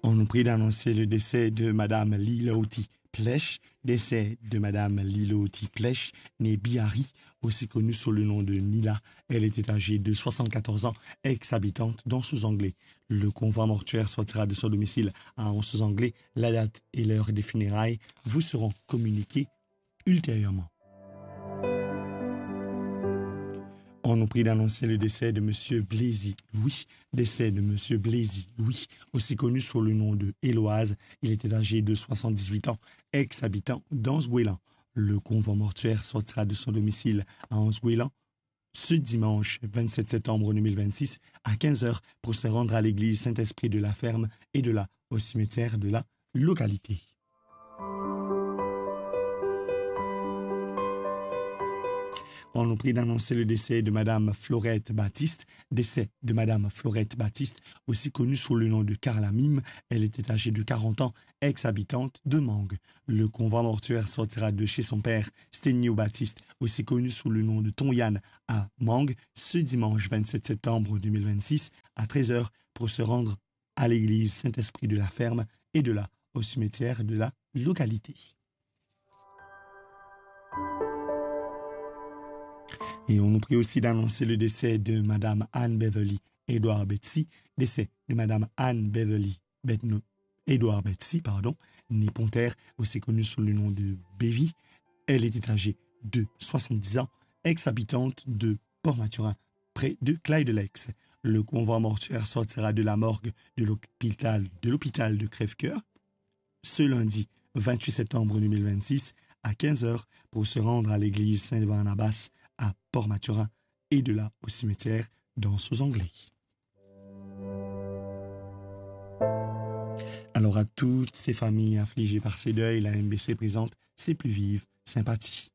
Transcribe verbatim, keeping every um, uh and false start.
On nous prie d'annoncer le décès de Madame Liloti Plech, décès de Madame Liloti Plech, née Biari, aussi connue sous le nom de Nila. Elle était âgée de soixante-quatorze ans, ex-habitante d'Anse-aux-Anglais. Le convoi mortuaire sortira de son domicile à Anse-aux-Anglais. La date et l'heure des funérailles vous seront communiquées ultérieurement. On nous prie d'annoncer le décès de Monsieur Blaisy Louis, décès de Monsieur Blaisy Louis, aussi connu sous le nom de Éloise. Il était âgé de soixante-dix-huit ans, ex-habitant d'Anse-Gouélan. Le convoi mortuaire sortira de son domicile à Anse-Gouélan ce dimanche vingt-sept septembre deux mille vingt-six à quinze heures pour se rendre à l'église Saint-Esprit de la Ferme et de là au cimetière de la localité. On nous prie d'annoncer le décès de Madame Florette Baptiste, décès de Madame Florette Baptiste, aussi connue sous le nom de Carla Mime. Elle était âgée de quarante ans, ex-habitante de Mangue. Le convoi mortuaire sortira de chez son père, Sténio Baptiste, aussi connu sous le nom de Tonyan, à Mangue, ce dimanche vingt-sept septembre deux mille vingt-six à treize heures pour se rendre à l'église Saint-Esprit de la Ferme et de là au cimetière de la localité. Et on nous prie aussi d'annoncer le décès de Madame Anne Beverly Edouard Betsy, décès de Madame Anne Beverly Betno, Edouard Betsy, pardon, née Ponterre, aussi connue sous le nom de Bévy. Elle était âgée de soixante-dix ans, ex-habitante de Port-Mathurin, près de Clyde-de-Lex. Le convoi mortuaire sortira de la morgue de l'hôpital de, l'hôpital de Crèvecoeur ce lundi vingt-huit septembre deux mille vingt-six à quinze heures pour se rendre à l'église Saint-Barnabas à Port-Mathurin et de là au cimetière d'Anse-aux-Anglais. Alors à toutes ces familles affligées par ces deuils, la M B C présente ses plus vives sympathies.